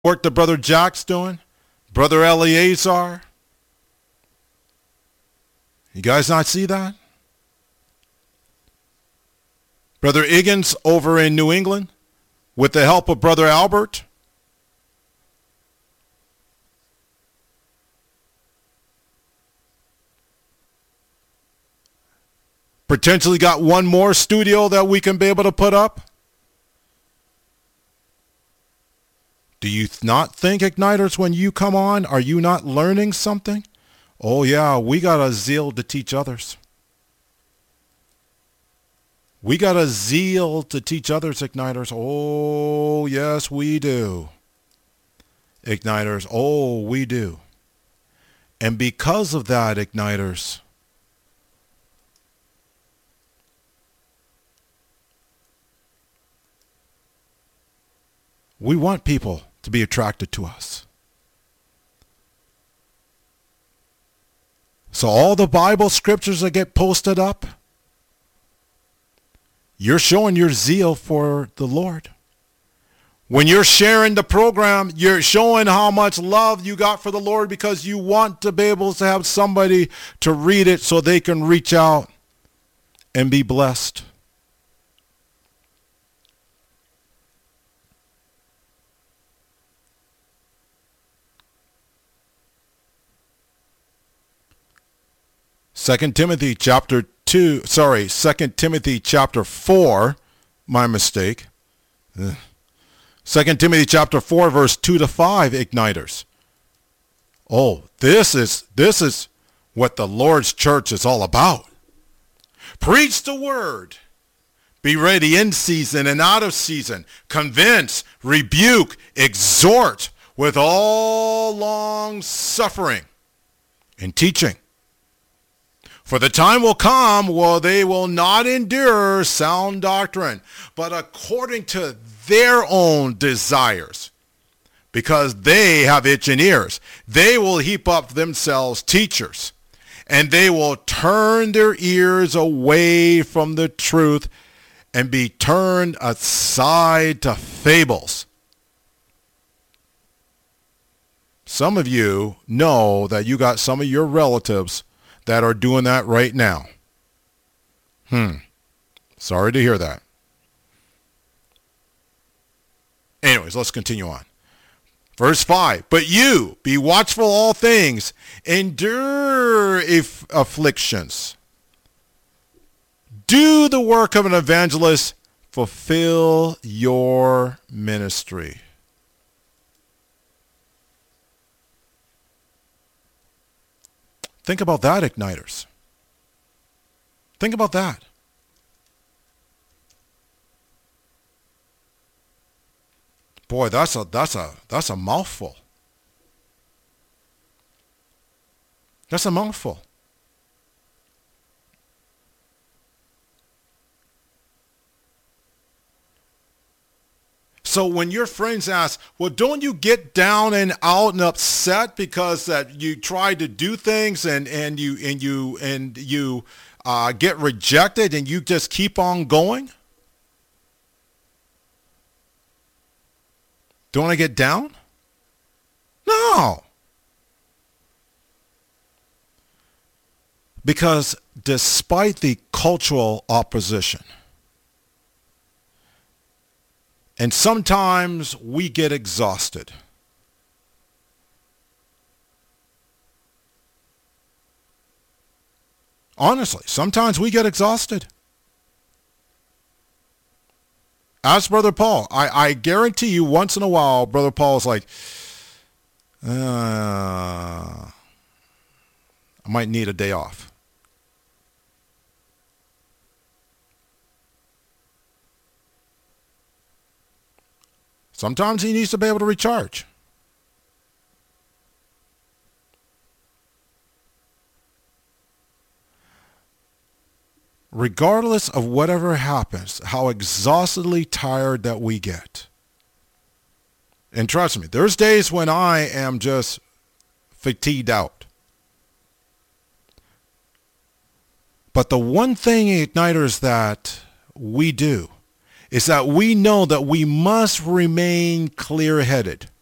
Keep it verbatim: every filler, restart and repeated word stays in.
work that Brother Jack's doing, Brother Eleazar. You guys not see that? Brother Higgins over in New England with the help of Brother Albert. Potentially got one more studio that we can be able to put up. Do you not think, Igniters, when you come on, are you not learning something? Oh yeah, we got a zeal to teach others. We got a zeal to teach others, Igniters. Oh yes, we do. Igniters, oh we do. And because of that, Igniters, we want people to be attracted to us. So all the Bible scriptures that get posted up, you're showing your zeal for the Lord. When you're sharing the program, you're showing how much love you got for the Lord because you want to be able to have somebody to read it so they can reach out and be blessed. Second Timothy chapter two, sorry, Second Timothy chapter four, my mistake. Second Timothy chapter four, verse two to five, Igniters. Oh, this is this is what the Lord's church is all about. Preach the word. Be ready in season and out of season. Convince, rebuke, exhort with all long suffering and teaching. For the time will come where they will not endure sound doctrine, but according to their own desires, because they have itching ears, they will heap up themselves teachers, and they will turn their ears away from the truth and be turned aside to fables. Some of you know that you got some of your relatives that are doing that right now. Hmm. Sorry to hear that. Anyways, let's continue on. Verse five. But you, be watchful all things, endure if afflictions. Do the work of an evangelist, fulfill your ministry. Think about that, Igniters. Think about that. Boy, that's a that's a that's a mouthful. That's a mouthful. So when your friends ask, well, don't you get down and out and upset because that you try to do things and, and you and you and you uh, get rejected and you just keep on going? Don't I get down? No. Because despite the cultural opposition, and sometimes we get exhausted. Honestly, sometimes we get exhausted. Ask Brother Paul. I, I guarantee you once in a while, Brother Paul's like, uh, I might need a day off. Sometimes he needs to be able to recharge. Regardless of whatever happens, how exhaustedly tired that we get. And trust me, there's days when I am just fatigued out. But the one thing, Igniters, that we do is that we know that we must remain clear-headed.